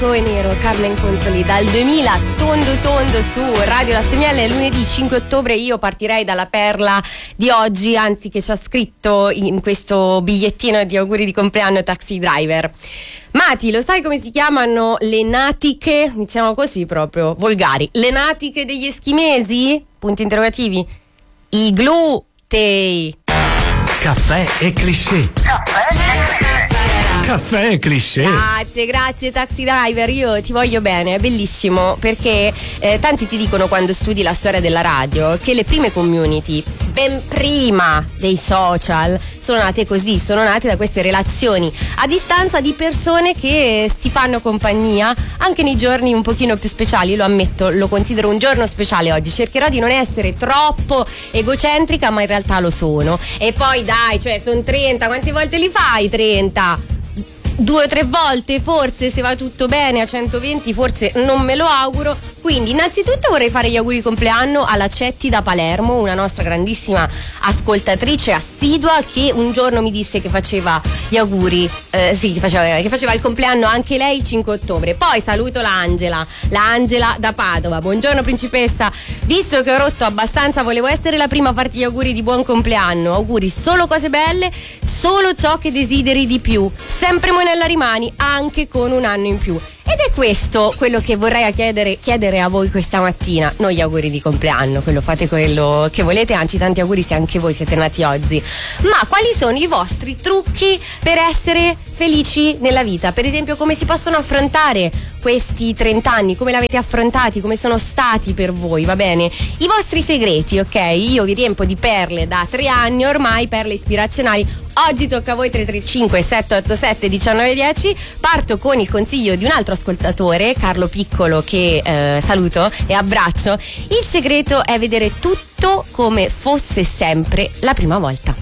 bianco e nero, Carmen Consoli dal 2000, tondo su Radio Latte Miele. Lunedì 5 ottobre io partirei dalla perla di oggi, anzi che ci ha scritto in questo bigliettino di auguri di compleanno Taxi Driver. Mati, lo sai come si chiamano le natiche? Iniziamo così proprio, volgari. Le natiche degli eschimesi? Punti interrogativi. I glutei. Caffè e cliché. Caffè e cliché. Grazie Taxi Driver, io ti voglio bene, è bellissimo perché tanti ti dicono quando studi la storia della radio che le prime community, ben prima dei social, sono nate così, sono nate da queste relazioni a distanza di persone che si fanno compagnia anche nei giorni un pochino più speciali. Lo ammetto, lo considero un giorno speciale oggi, cercherò di non essere troppo egocentrica ma in realtà lo sono. E poi dai, cioè sono 30, quante volte li fai 30? 2 o 3 volte forse, se va tutto bene. A 120 forse non me lo auguro. Quindi innanzitutto vorrei fare gli auguri di compleanno alla Cetti da Palermo, una nostra grandissima ascoltatrice assidua che un giorno mi disse che faceva gli auguri, che faceva il compleanno anche lei il 5 ottobre. Poi saluto l'Angela da Padova. Buongiorno principessa, visto che ho rotto abbastanza volevo essere la prima a farti gli auguri di buon compleanno. Auguri, solo cose belle, solo ciò che desideri di più. Sempre Monella rimani, anche con un anno in più. Ed è questo quello che vorrei chiedere a voi questa mattina. Non gli auguri di compleanno, quello fate quello che volete, anzi tanti auguri se anche voi siete nati oggi. Ma quali sono i vostri trucchi per essere felici nella vita? Per esempio, come si possono affrontare questi 30 anni? Come l'avete affrontati? Come sono stati per voi? Va bene? I vostri segreti, ok? Io vi riempo di perle da 3 anni ormai, perle ispirazionali. Oggi tocca a voi. 335 787 1910. Parto con il consiglio di un altro ascoltatore, Carlo Piccolo, che saluto e abbraccio. Il segreto è vedere tutto come fosse sempre la prima volta.